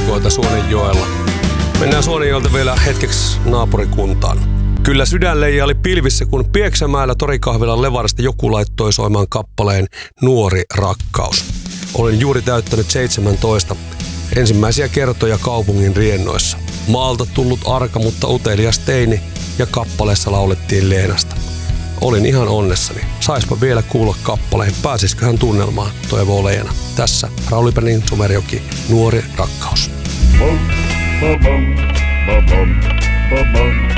muusikoita Suonenjoella. Mennään Suonenjoelta vielä hetkeksi naapurikuntaan. Kyllä sydän leijaili pilvissä, kun Pieksämäellä Torikahvilan Levarista joku laittoi soimaan kappaleen Nuori rakkaus. Olin juuri täyttänyt 17 ensimmäisiä kertoja kaupungin riennoissa. Maalta tullut arka, mutta utelias teini ja kappaleessa laulettiin Leenasta. Olin ihan onnessani. Saispa vielä kuulla kappaleen. Pääsisiköhän tunnelmaan, toivoo Leena. Tässä Rauli Pernin Sumerjoki, Nuori rakkaus.